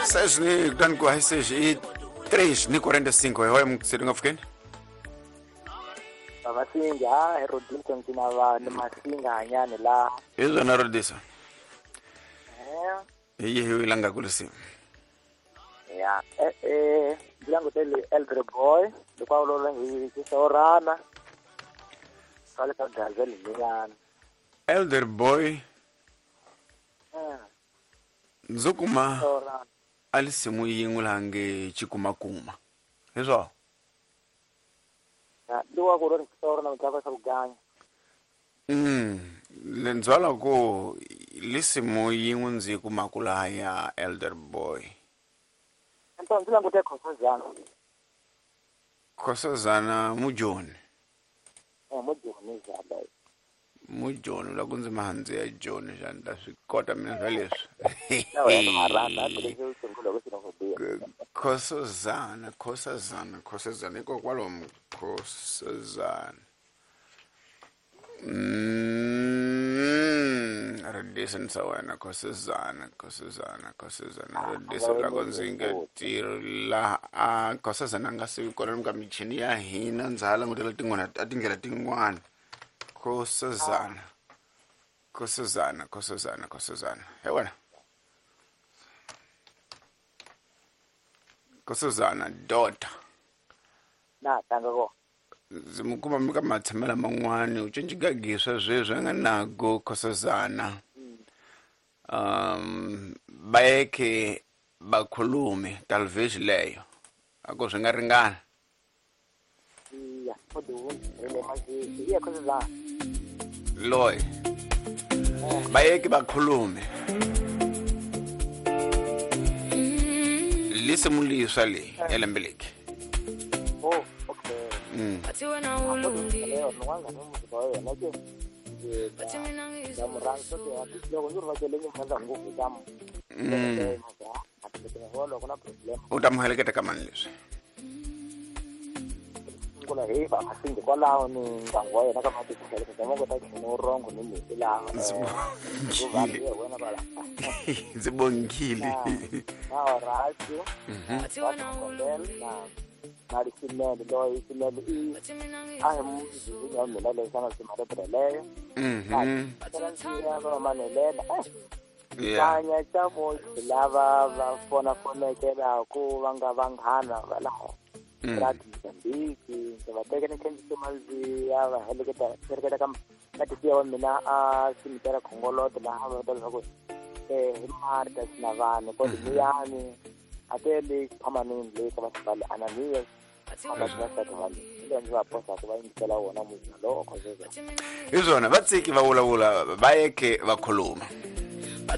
Sas ni kutani kwa hiseji 3 ni 45 hoye msiringa fukeni. Masinga erodinto ngina va masinga anyane la. Hizo na rodisa. Hiyo ilanga kulisi. Ya bilango tele elder boy kwa ulo ngi kisorana. Kale ka gazeli ngana. Elder boy. Nzokuma alisimu yingulange chikumakuma. Hizo. Ya duwa ko ron kisorana mtaka sa uganya. Lenzwala ko lisimu yingunzi kumakula ya elder boy. Anton bilango te khosazana. Khosazana mujoni. Mujoni zaba. Mujoni la kunzima hanzi ya John janda sikota mina zaleso. Khosazana iko kwalo Khosazana. Radison sawana Khosazana. Radison la konzinga tila Khosazana ngasikona ngamichini ya hina nzala ngudela tingwana atingela tingwana. Khosazana. Hewana. Khosazana daughter. Na tanga ko. Zimukuma mika mathamela man'wani ucinjigagiswa zwezwi nga nago Khosazana. Bayeke bakhulume talvez leyo. Ako swi nga ringana. Ya podo ele mazi ya khosazana. Loy. Bayeke bakhulume. Lisemuliswa le elembeleki. Oh, okay. Bathi wena ulungile. Leo nwanga nomuntu loyo nake. Yamuranso ke atislo nguru bajelenye mfanza nguvu tamu. Atitengolo kuna problem. Utamuheleketa kama nilizwe. Ngola heva asinge kwalawo ni ngangwaye nakamati kuhlele njengoba tathi norongo nemizila. Nguvamile wena bala. Zibongile. Nawa radio. Bathi wena ulungile. Nari sinele loyi sinele ahe muzi ngiyamela le sana simare brele ya manelela kanya chamo lava va fonekela ku vanga vanghana valaho radi mbiki vatekene kendisi mazi ya va heleketa kam katisiya wa mina a simitera khongoloto laha va tala ku marta na vanhu ko miyani atele permanent le ka basibali ananias izona batsiki bawulawula bayeke bakhuluma